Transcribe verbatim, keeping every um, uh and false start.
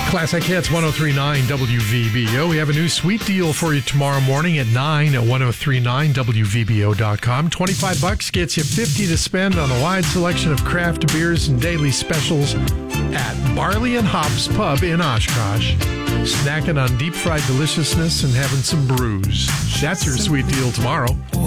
Classic Hits one oh three point nine W V B O. We have a new sweet deal for you tomorrow morning at nine at ten thirty-nine W V B O dot com. twenty-five bucks gets you fifty to spend on a wide selection of craft beers and daily specials at Barley and Hops Pub in Oshkosh. Snacking on deep-fried deliciousness and having some brews. That's your sweet deal tomorrow.